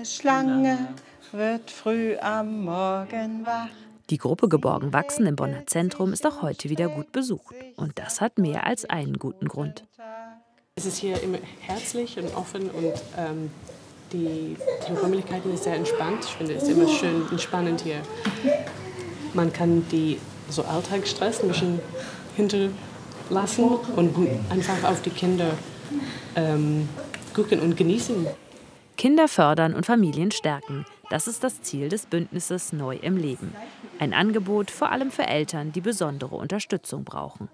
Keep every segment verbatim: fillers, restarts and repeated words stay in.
eine Schlange wird früh am Morgen wach. Die Gruppe Geborgen Wachsen im Bonner Zentrum ist auch heute wieder gut besucht. Und das hat mehr als einen guten Grund. Es ist hier immer herzlich und offen und ähm, die, die Räumlichkeiten ist sehr entspannt. Ich finde es immer schön entspannend hier. Man kann die so Alltagsstress ein bisschen hinterlassen und einfach auf die Kinder ähm, gucken und genießen. Kinder fördern und Familien stärken. Das ist das Ziel des Bündnisses Neu im Leben. Ein Angebot vor allem für Eltern, die besondere Unterstützung brauchen.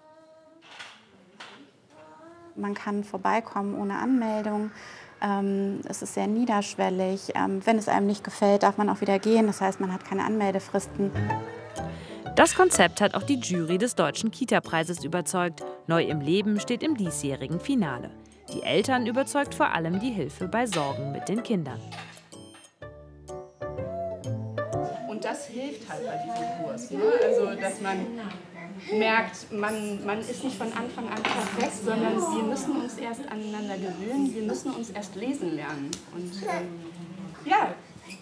Man kann vorbeikommen ohne Anmeldung. Ähm, es ist sehr niederschwellig. Ähm, wenn es einem nicht gefällt, darf man auch wieder gehen. Das heißt, man hat keine Anmeldefristen. Das Konzept hat auch die Jury des Deutschen Kita-Preises überzeugt. Neu im Leben steht im diesjährigen Finale. Die Eltern überzeugt vor allem die Hilfe bei Sorgen mit den Kindern. Und das hilft halt bei diesem Kurs. Ne? Also, dass man merkt, man, man ist nicht von Anfang an perfekt, sondern wir müssen uns erst aneinander gewöhnen, wir müssen uns erst lesen lernen. Und ähm, ja,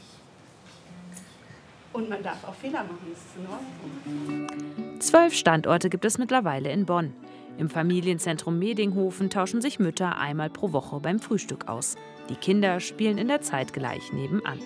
und man darf auch Fehler machen, das ist in Ordnung. Zwölf Standorte gibt es mittlerweile in Bonn. Im Familienzentrum Medinghofen tauschen sich Mütter einmal pro Woche beim Frühstück aus. Die Kinder spielen in der Zeit gleich nebenan.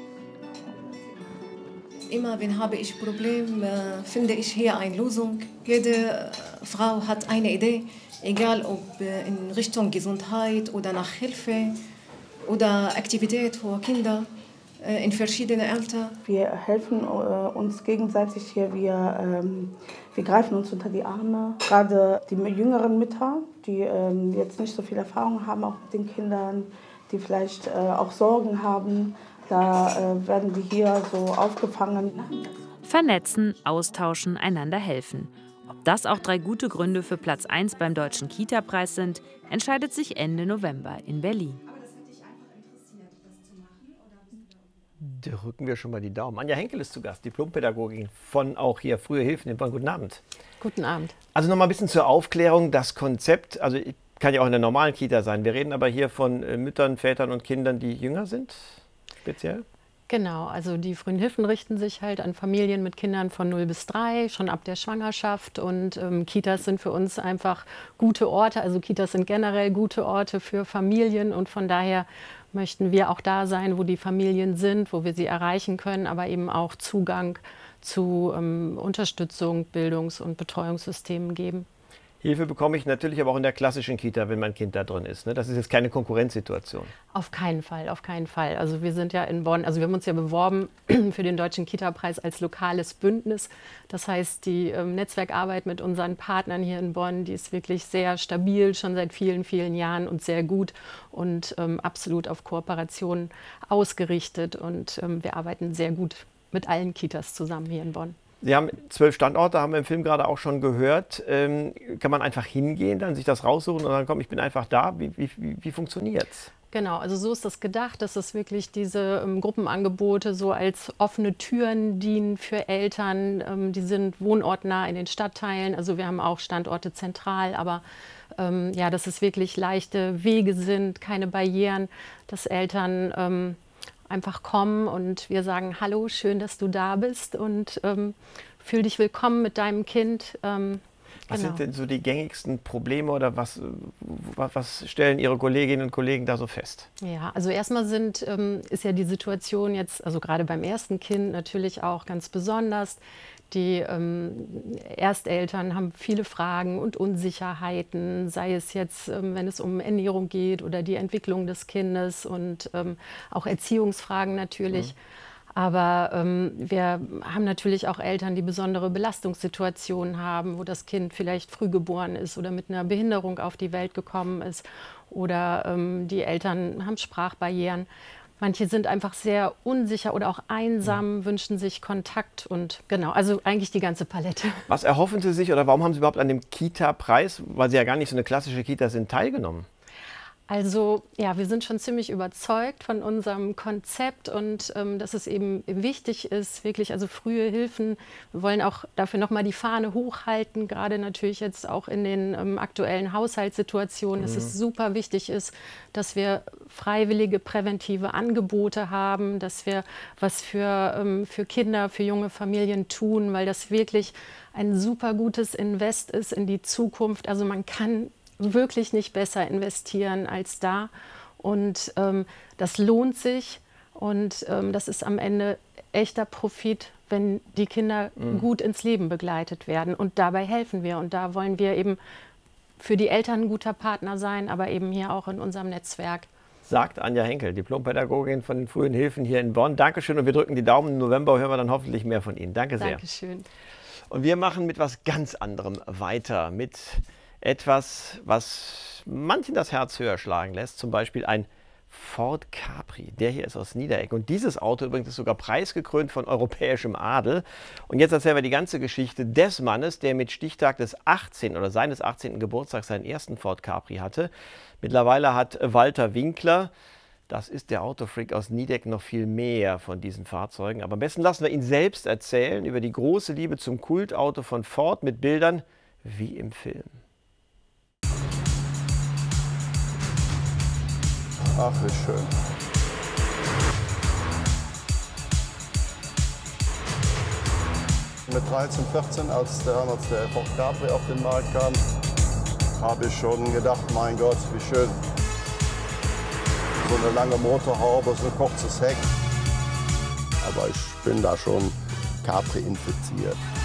Immer wenn habe ich Probleme, finde ich hier eine Lösung. Jede Frau hat eine Idee, egal ob in Richtung Gesundheit oder nach Hilfe oder Aktivität für Kinder in verschiedenen Altern. Wir helfen uns gegenseitig hier, wir, ähm, wir greifen uns unter die Arme. Gerade die jüngeren Mütter, die ähm, jetzt nicht so viel Erfahrung haben, auch mit den Kindern, die vielleicht äh, auch Sorgen haben, da äh, werden die hier so aufgefangen. Vernetzen, austauschen, einander helfen. Ob das auch drei gute Gründe für Platz eins beim Deutschen Kita-Preis sind, entscheidet sich Ende November in Berlin. Da rücken wir schon mal die Daumen. Anja Henkel ist zu Gast, Diplompädagogin von auch hier Frühe Hilfen in Bonn. Guten Abend. Guten Abend. Also noch mal ein bisschen zur Aufklärung. Das Konzept, also kann ja auch in der normalen Kita sein. Wir reden aber hier von Müttern, Vätern und Kindern, die jünger sind, speziell. Genau, also die Frühen Hilfen richten sich halt an Familien mit Kindern von null bis drei, schon ab der Schwangerschaft. Und ähm, Kitas sind für uns einfach gute Orte. Also Kitas sind generell gute Orte für Familien. Und von daher möchten wir auch da sein, wo die Familien sind, wo wir sie erreichen können, aber eben auch Zugang zu ähm, Unterstützung, Bildungs- und Betreuungssystemen geben. Hilfe bekomme ich natürlich aber auch in der klassischen Kita, wenn mein Kind da drin ist. Ne? Das ist jetzt keine Konkurrenzsituation. Auf keinen Fall, auf keinen Fall. Also wir sind ja in Bonn, also wir haben uns ja beworben für den Deutschen Kita-Preis als lokales Bündnis. Das heißt, die ähm, Netzwerkarbeit mit unseren Partnern hier in Bonn, die ist wirklich sehr stabil, schon seit vielen, vielen Jahren und sehr gut und ähm, absolut auf Kooperation ausgerichtet. Und ähm, wir arbeiten sehr gut mit allen Kitas zusammen hier in Bonn. Sie haben zwölf Standorte, haben wir im Film gerade auch schon gehört. Ähm, kann man einfach hingehen, dann sich das raussuchen und dann komm, ich bin einfach da. Wie, wie, wie funktioniert's? Genau, also so ist das gedacht, dass es wirklich diese ähm, Gruppenangebote so als offene Türen dienen für Eltern. Ähm, die sind wohnortnah in den Stadtteilen. Also wir haben auch Standorte zentral, aber ähm, ja, dass es wirklich leichte Wege sind, keine Barrieren, dass Eltern ähm, einfach kommen und wir sagen, hallo, schön, dass du da bist und ähm, fühl dich willkommen mit deinem Kind. Ähm, was genau. sind denn so die gängigsten Probleme oder was, was stellen Ihre Kolleginnen und Kollegen da so fest? Ja, also erstmal sind, ähm, ist ja die Situation jetzt, also gerade beim ersten Kind natürlich auch ganz besonders. Die ähm, Ersteltern haben viele Fragen und Unsicherheiten, sei es jetzt, ähm, wenn es um Ernährung geht oder die Entwicklung des Kindes und ähm, auch Erziehungsfragen natürlich. Mhm. Aber ähm, wir haben natürlich auch Eltern, die besondere Belastungssituationen haben, wo das Kind vielleicht früh geboren ist oder mit einer Behinderung auf die Welt gekommen ist. Oder ähm, die Eltern haben Sprachbarrieren. Manche sind einfach sehr unsicher oder auch einsam, ja. wünschen sich Kontakt und genau, also eigentlich die ganze Palette. Was erhoffen Sie sich oder warum haben Sie überhaupt an dem Kita-Preis, weil Sie ja gar nicht so eine klassische Kita sind, teilgenommen? Also ja, wir sind schon ziemlich überzeugt von unserem Konzept und ähm, dass es eben wichtig ist, wirklich also frühe Hilfen. Wir wollen auch dafür nochmal die Fahne hochhalten, gerade natürlich jetzt auch in den ähm, aktuellen Haushaltssituationen, mhm. dass es super wichtig ist, dass wir freiwillige präventive Angebote haben, dass wir was für, ähm, für Kinder, für junge Familien tun, weil das wirklich ein super gutes Invest ist in die Zukunft. Also man kann wirklich nicht besser investieren als da. Und ähm, das lohnt sich und ähm, das ist am Ende echter Profit, wenn die Kinder mhm. gut ins Leben begleitet werden. Und dabei helfen wir. Und da wollen wir eben für die Eltern ein guter Partner sein, aber eben hier auch in unserem Netzwerk. Sagt Anja Henkel, Diplompädagogin von den frühen Hilfen hier in Bonn. Dankeschön und wir drücken die Daumen. Im November hören wir dann hoffentlich mehr von Ihnen. Danke sehr. Dankeschön. Und wir machen mit was ganz anderem weiter. Mit etwas, was manchen das Herz höher schlagen lässt, zum Beispiel ein Ford Capri. Der hier ist aus Niederegg. Und dieses Auto übrigens ist sogar preisgekrönt von europäischem Adel. Und jetzt erzählen wir die ganze Geschichte des Mannes, der mit Stichtag des achtzehnten oder seines achtzehnten Geburtstags seinen ersten Ford Capri hatte. Mittlerweile hat Walter Winkler, das ist der Autofreak aus Niederegg, noch viel mehr von diesen Fahrzeugen. Aber am besten lassen wir ihn selbst erzählen über die große Liebe zum Kultauto von Ford mit Bildern wie im Film. Ach, wie schön. Mit dreizehn, vierzehn, als der, als der Ford Capri auf den Markt kam, habe ich schon gedacht, mein Gott, wie schön. So eine lange Motorhaube, so ein kurzes Heck. Aber ich bin da schon Capri infiziert.